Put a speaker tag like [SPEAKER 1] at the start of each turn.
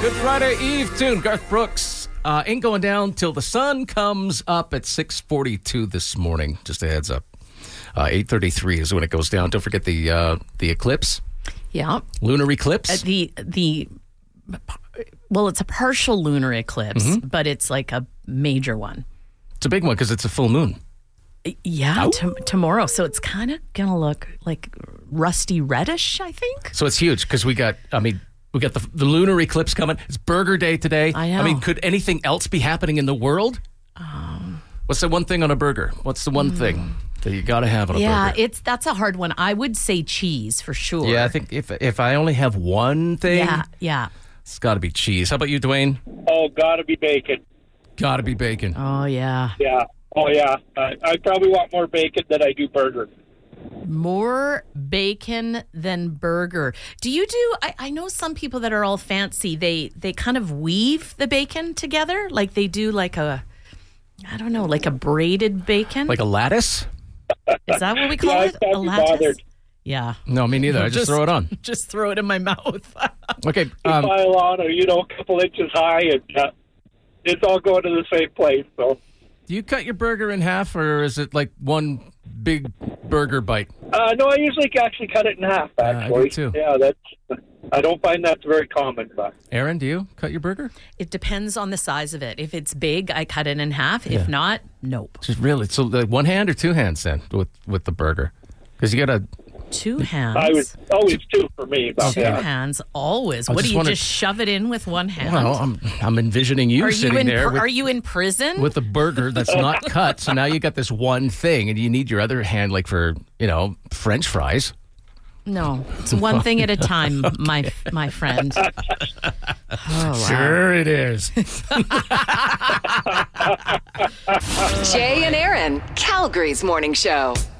[SPEAKER 1] Good Friday Eve tune. Garth Brooks ain't going down till the sun comes up at 6:42 this morning. Just a heads up. 8:33 is when it goes down. Don't forget the eclipse.
[SPEAKER 2] Yeah.
[SPEAKER 1] Lunar eclipse.
[SPEAKER 2] Well, it's a partial lunar eclipse, but it's like a major one.
[SPEAKER 1] It's a big one because it's a full moon.
[SPEAKER 2] Yeah, tomorrow. So it's kind of going to look like rusty reddish, I think.
[SPEAKER 1] So it's huge because we got the lunar eclipse coming. It's Burger Day today.
[SPEAKER 2] I know.
[SPEAKER 1] Could anything else be happening in the world? What's the one thing on a burger? What's the one thing that you got to have on a burger?
[SPEAKER 2] Yeah, that's a hard one. I would say cheese for sure.
[SPEAKER 1] Yeah, I think if I only have one thing,
[SPEAKER 2] yeah.
[SPEAKER 1] It's got to be cheese. How about you, Dwayne?
[SPEAKER 3] Oh, gotta be bacon.
[SPEAKER 1] Got to be bacon.
[SPEAKER 2] Oh, yeah.
[SPEAKER 3] Yeah. Oh, yeah. I probably want more bacon than I do burger.
[SPEAKER 2] More bacon than burger. Do you do, I know some people that are all fancy, they kind of weave the bacon together, like they do like a braided bacon.
[SPEAKER 1] Like a lattice?
[SPEAKER 2] Is that what we call it?
[SPEAKER 3] I'd
[SPEAKER 2] A
[SPEAKER 3] be
[SPEAKER 2] lattice?
[SPEAKER 3] bothered.
[SPEAKER 2] Yeah.
[SPEAKER 1] No, me neither. I just throw it on.
[SPEAKER 2] Just throw it in my mouth.
[SPEAKER 1] Okay.
[SPEAKER 3] Pile on, or, a couple inches high, and it's all going to the same place, so.
[SPEAKER 1] Do you cut your burger in half, or is it like one big burger bite?
[SPEAKER 3] No, I usually actually cut it in half, actually.
[SPEAKER 1] I do too.
[SPEAKER 3] Yeah, I don't find that's very common, but.
[SPEAKER 1] Aaron, do you cut your burger?
[SPEAKER 2] It depends on the size of it. If it's big, I cut it in half. If not, nope.
[SPEAKER 1] Just really, so one hand or two hands then with the burger? Because you got to...
[SPEAKER 2] Two hands.
[SPEAKER 3] I was always two for me. But
[SPEAKER 2] two hands, always. What do you just shove it in with one hand?
[SPEAKER 1] Well, I'm envisioning you sitting there.
[SPEAKER 2] Are you in prison?
[SPEAKER 1] With a burger that's not cut. So now you got this one thing, and you need your other hand like for, French fries.
[SPEAKER 2] No, it's one thing at a time, my friend. Oh, wow.
[SPEAKER 1] Sure it is.
[SPEAKER 4] Jay and Aaron, Calgary's morning show.